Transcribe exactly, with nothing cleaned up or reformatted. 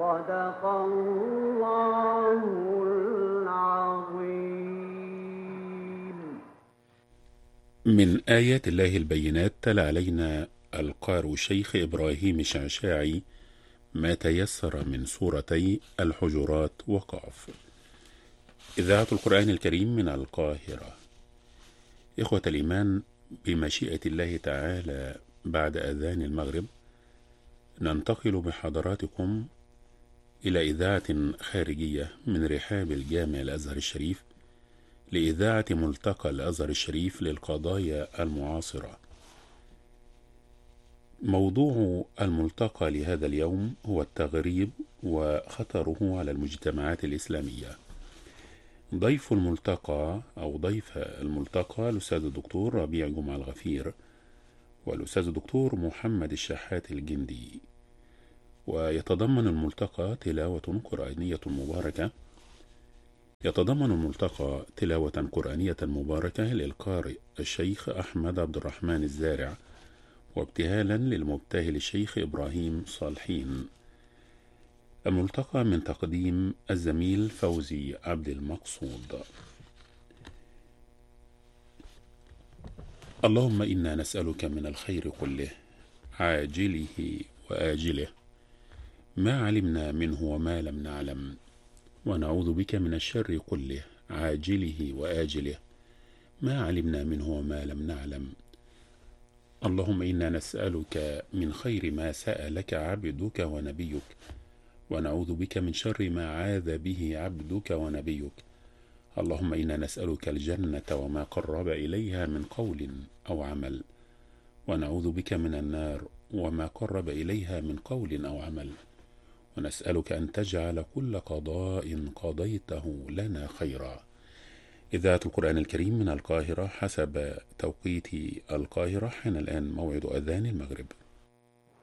صدق الله العظيم. من آيات الله البينات تلا علينا القارئ الشيخ إبراهيم الشعشاعي ما تيسر من سورتي الحجرات وقاف. إذاعة القرآن الكريم من القاهرة. إخوة الإيمان، بمشيئة الله تعالى بعد أذان المغرب ننتقل بحضراتكم إلى إذاعة خارجية من رحاب الجامع الأزهر الشريف لإذاعة ملتقى الأزهر الشريف للقضايا المعاصرة. موضوع الملتقى لهذا اليوم هو التغريب وخطره على المجتمعات الإسلامية. ضيف الملتقى أو ضيف الملتقى الأستاذ الدكتور ربيع جمعة الغفير والأستاذ الدكتور محمد الشحات الجندي. ويتضمن الملتقى تلاوة قرآنية مباركة يتضمن الملتقى تلاوة قرآنية مباركة للقارئ الشيخ أحمد عبد الرحمن الزارع، وابتهالا للمبتهل الشيخ إبراهيم صالحين. الملتقى من تقديم الزميل فوزي عبد المقصود. اللهم إنا نسألك من الخير كله عاجله وآجله ما علمنا منه وما لم نعلم، ونعوذ بك من الشر كله عاجله وآجله ما علمنا منه وما لم نعلم. اللهم إنا نسألك من خير ما سألك عبدك ونبيك، ونعوذ بك من شر ما عاذ به عبدك ونبيك. اللهم إنا نسألك الجنة وما قرب إليها من قول أو عمل، ونعوذ بك من النار وما قرب إليها من قول أو عمل، ونسألك أن تجعل كل قضاء قضيته لنا خيرا. إذاعة القرآن الكريم من القاهرة حسب توقيت القاهرة حين الآن موعد أذان المغرب.